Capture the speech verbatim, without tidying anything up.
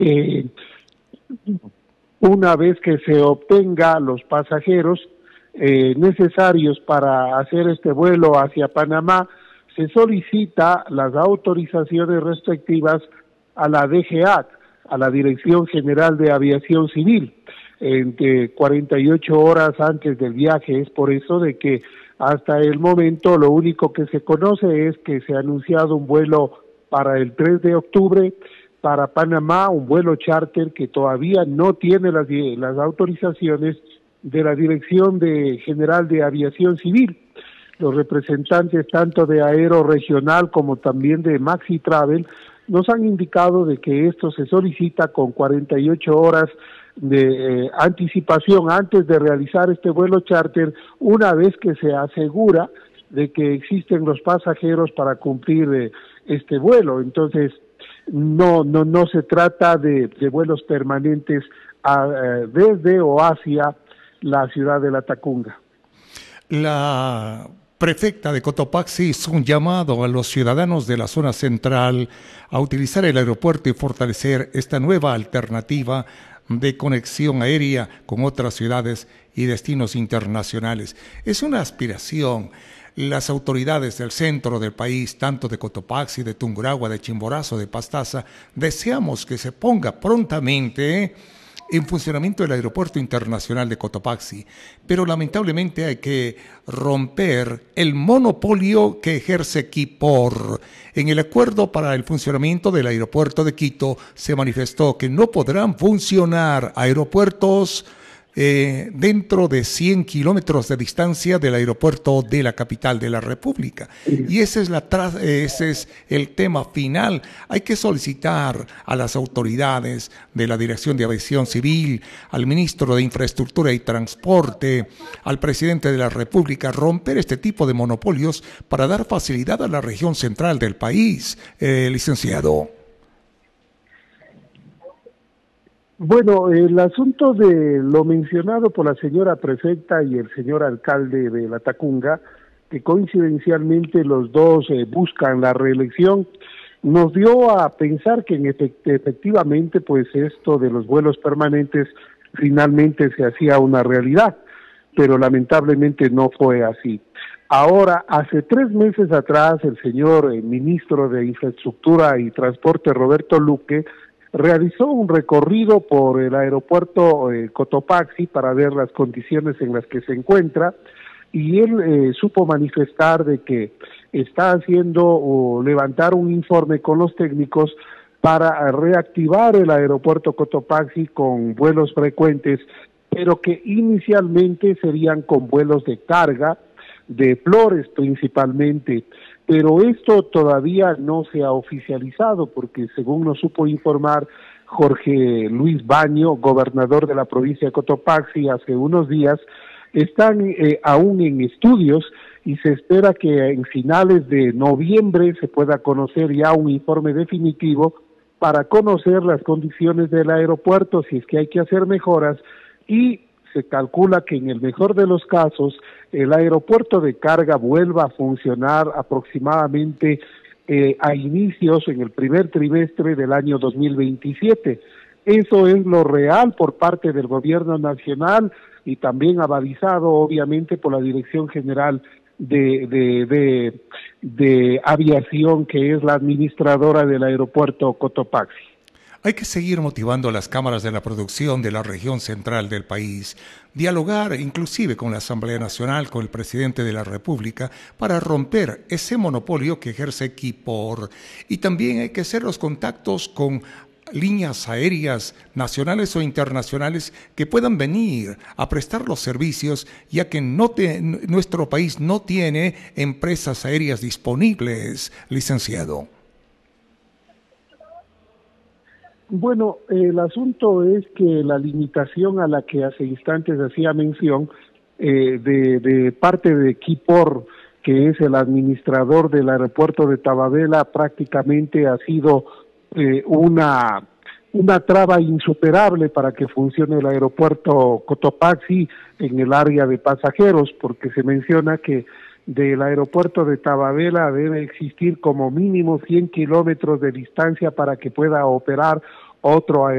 Eh, una vez que se obtenga los pasajeros eh, necesarios para hacer este vuelo hacia Panamá, se solicita las autorizaciones respectivas a la D G A C, a la Dirección General de Aviación Civil, entre cuarenta y ocho horas antes del viaje. Es por eso de que hasta el momento lo único que se conoce es que se ha anunciado un vuelo para el tres de octubre para Panamá, un vuelo charter que todavía no tiene las, las autorizaciones de la Dirección de General de Aviación Civil. Los representantes tanto de Aero Regional como también de Maxi Travel nos han indicado de que esto se solicita con cuarenta y ocho horas de eh, anticipación antes de realizar este vuelo charter, una vez que se asegura de que existen los pasajeros para cumplir eh, este vuelo. Entonces, no no no se trata de, de vuelos permanentes a, eh, desde o hacia la ciudad de La Tacunga. La prefecta de Cotopaxi hizo un llamado a los ciudadanos de la zona central a utilizar el aeropuerto y fortalecer esta nueva alternativa de conexión aérea con otras ciudades y destinos internacionales. Es una aspiración. Las autoridades del centro del país, tanto de Cotopaxi, de Tungurahua, de Chimborazo, de Pastaza, deseamos que se ponga prontamente en funcionamiento el aeropuerto internacional de Cotopaxi, pero lamentablemente hay que romper el monopolio que ejerce Quipor. En el acuerdo para el funcionamiento del aeropuerto de Quito se manifestó que no podrán funcionar aeropuertos Eh, dentro de cien kilómetros de distancia del aeropuerto de la capital de la República. Y ese es, la tra ese es el tema final. Hay que solicitar a las autoridades de la Dirección de Aviación Civil, al ministro de Infraestructura y Transporte, al presidente de la República, romper este tipo de monopolios para dar facilidad a la región central del país, eh, licenciado. Bueno, el asunto de lo mencionado por la señora prefecta y el señor alcalde de La Tacunga, que coincidencialmente los dos eh, buscan la reelección, nos dio a pensar que en efect efectivamente pues esto de los vuelos permanentes finalmente se hacía una realidad, pero lamentablemente no fue así. Ahora, hace tres meses atrás, el señor eh, ministro de Infraestructura y Transporte, Roberto Luque, realizó un recorrido por el aeropuerto eh, Cotopaxi para ver las condiciones en las que se encuentra, y él eh, supo manifestar de que está haciendo o levantar un informe con los técnicos para reactivar el aeropuerto Cotopaxi con vuelos frecuentes, pero que inicialmente serían con vuelos de carga, de flores principalmente. Pero esto todavía no se ha oficializado porque, según nos supo informar Jorge Luis Baño, gobernador de la provincia de Cotopaxi, hace unos días, están eh, aún en estudios y se espera que en finales de noviembre se pueda conocer ya un informe definitivo para conocer las condiciones del aeropuerto, si es que hay que hacer mejoras, y se calcula que en el mejor de los casos el aeropuerto de carga vuelva a funcionar aproximadamente eh, a inicios en el primer trimestre del año dos mil veintisiete. Eso es lo real por parte del gobierno nacional y también avalizado obviamente por la Dirección General de, de, de, de Aviación, que es la administradora del aeropuerto Cotopaxi. Hay que seguir motivando a las cámaras de la producción de la región central del país, dialogar inclusive con la Asamblea Nacional, con el presidente de la República, para romper ese monopolio que ejerce Quipor. Y también hay que hacer los contactos con líneas aéreas nacionales o internacionales que puedan venir a prestar los servicios, ya que no te, nuestro país no tiene empresas aéreas disponibles, licenciado. Bueno, el asunto es que la limitación a la que hace instantes hacía mención eh, de, de parte de Quipor, que es el administrador del aeropuerto de Tababela, prácticamente ha sido eh, una, una traba insuperable para que funcione el aeropuerto Cotopaxi en el área de pasajeros, porque se menciona que del aeropuerto de Tababela debe existir como mínimo cien kilómetros de distancia para que pueda operar otro